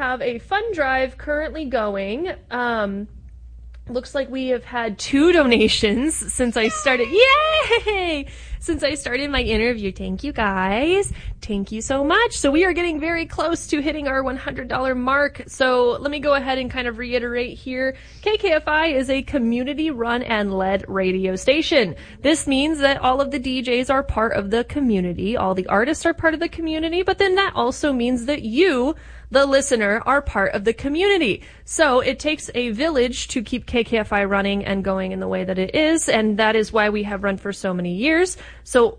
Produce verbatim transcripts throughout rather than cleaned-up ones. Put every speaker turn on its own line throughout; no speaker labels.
have a fund drive currently going. Um, looks like we have had two donations since I started. Yay! Since I started my interview. Thank you, guys. Thank you so much. So we are getting very close to hitting our one hundred dollars mark. So let me go ahead and kind of reiterate here. K K F I is a community-run and led radio station. This means that all of the D Js are part of the community. All the artists are part of the community. But then that also means that you, the listener, are part of the community. So it takes a village to keep K K F I running and going in the way that it is, and that is why we have run for so many years. So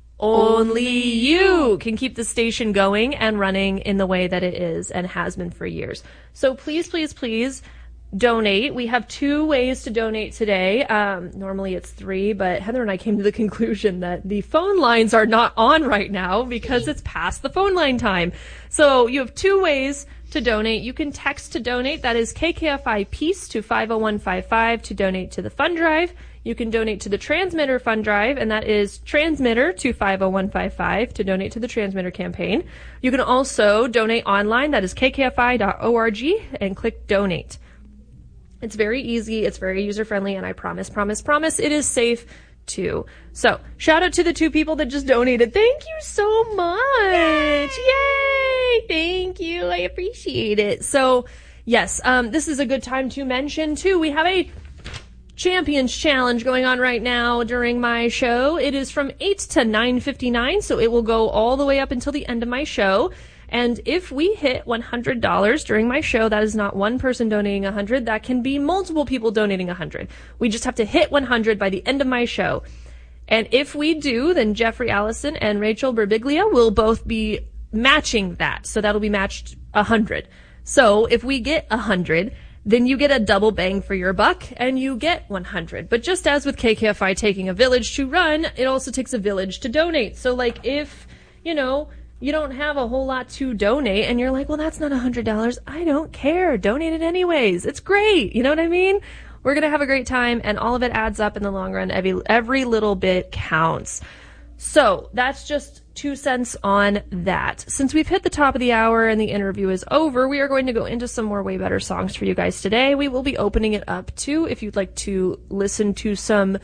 only you can keep the station going and running in the way that it is and has been for years. So please, please, please donate. We have two ways to donate today. Um, normally it's three, but Heather and I came to the conclusion that the phone lines are not on right now because it's past the phone line time. So you have two ways to donate. You can text to donate. That is K K F I Peace to five oh one five five to donate to the fund drive. You can donate to the transmitter fund drive, and that is transmitter to five oh one five five to donate to the transmitter campaign. You can also donate online. That is k k f i dot org and click donate. It's very easy. It's very user-friendly, and I promise, promise, promise it is safe too. So, shout out to the two people that just donated. Thank you so much. Yay! Yay! Thank you. I appreciate it. So, yes, um, this is a good time to mention, too, we have a Champions Challenge going on right now during my show. It is from eight to nine fifty-nine, so it will go all the way up until the end of my show. And if we hit one hundred dollars during my show, that is not one person donating one hundred dollars. That can be multiple people donating one hundred dollars. We just have to hit one hundred by the end of my show. And if we do, then Jeffrey Allison and Rachel Berbiglia will both be matching that. So that'll be matched one hundred dollars. So if we get one hundred dollars, then you get a double bang for your buck and you get one hundred dollars. But just as with K K F I taking a village to run, it also takes a village to donate. So like if, you know, you don't have a whole lot to donate and you're like, well, that's not one hundred dollars. I don't care. Donate it anyways. It's great. You know what I mean? We're going to have a great time and all of it adds up in the long run. Every, every little bit counts. So that's just two cents on that. Since we've hit the top of the hour and the interview is over, we are going to go into some more way better songs for you guys today. We will be opening it up too if you'd like to listen to some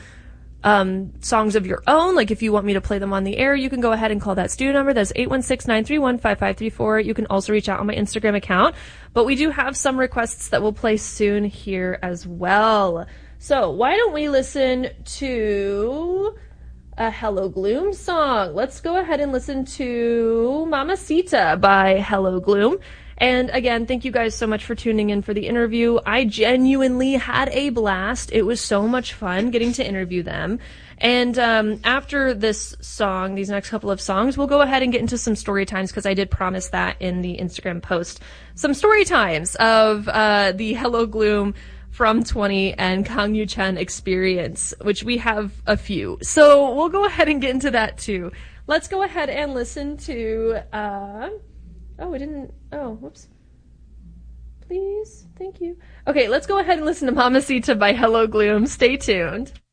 um songs of your own. Like if you want me to play them on the air, you can go ahead and call that studio number. That's eight one six, nine three one, five five three four. You can also reach out on my Instagram account. But we do have some requests that we'll play soon here as well. So why don't we listen to a Hello Gloom song? Let's go ahead and listen to Mamacita by Hello Gloom. And again, thank you guys so much for tuning in for the interview. I genuinely had a blast. It was so much fun getting to interview them. And um, after this song, these next couple of songs, we'll go ahead and get into some story times because I did promise that in the Instagram post. Some story times of uh, the Hello Gloom from twenty and Kang Yu Chen experience, which we have a few. So we'll go ahead and get into that too. Let's go ahead and listen to, uh, oh, we didn't, oh, whoops. Please, thank you. Okay, let's go ahead and listen to Mamacita by Hello Gloom. Stay tuned.